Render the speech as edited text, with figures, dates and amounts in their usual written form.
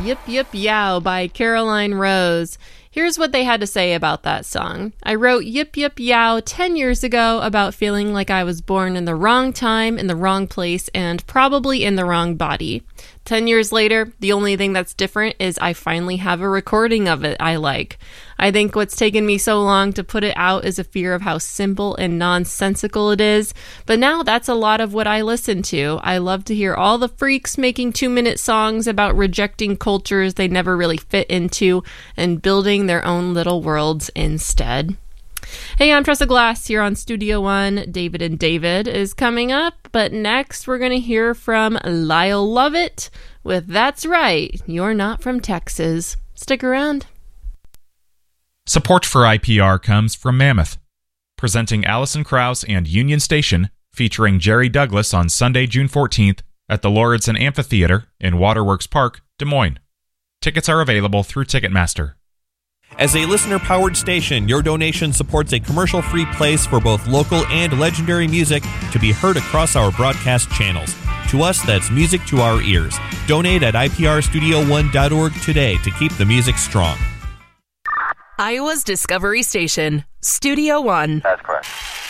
Yip Yip Yow by Caroline Rose. Here's what they had to say about that song. I wrote Yip Yip Yow 10 years ago about feeling like I was born in the wrong time, in the wrong place, and probably in the wrong body. 10 years later, the only thing that's different is I finally have a recording of it I like. I think what's taken me so long to put it out is a fear of how simple and nonsensical it is, but now that's a lot of what I listen to. I love to hear all the freaks making 2-minute songs about rejecting cultures they never really fit into and building their own little worlds instead. Hey, I'm Tressa Glass here on Studio One. David and David is coming up, but next we're going to hear from Lyle Lovett with That's Right, You're Not From Texas. Stick around. Support for IPR comes from Mammoth, presenting Alison Krauss and Union Station, featuring Jerry Douglas on Sunday, June 14th at the Lauridsen Amphitheater in Waterworks Park, Des Moines. Tickets are available through Ticketmaster. As a listener-powered station, your donation supports a commercial-free place for both local and legendary music to be heard across our broadcast channels. To us, that's music to our ears. Donate at iprstudio1.org today to keep the music strong. Iowa's Discovery Station, Studio One. That's correct.